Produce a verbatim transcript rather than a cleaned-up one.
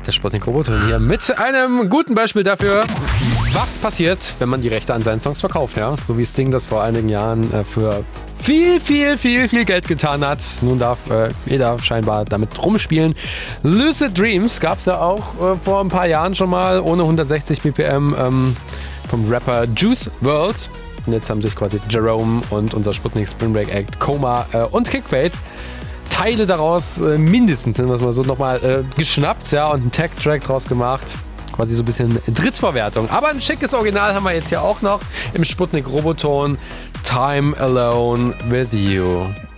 Der Sputnik Roboton hier mit einem guten Beispiel dafür, was passiert, wenn man die Rechte an seinen Songs verkauft. Ja? So wie Sting das vor einigen Jahren äh, für viel, viel, viel, viel Geld getan hat. Nun darf äh, jeder scheinbar damit rumspielen. Lucid Dreams gab es ja auch äh, vor ein paar Jahren schon mal ohne hundertsechzig B P M ähm, vom Rapper Juice world. Und jetzt haben sich quasi Jerome und unser Sputnik Spring Break Act, Coma äh, und Kickbait Teile daraus äh, mindestens, nennen wir es mal so, nochmal äh, geschnappt, ja, und einen Tag-Track draus gemacht. Quasi so ein bisschen Drittverwertung. Aber ein schickes Original haben wir jetzt hier auch noch im Sputnik Roboton. Time Alone with You.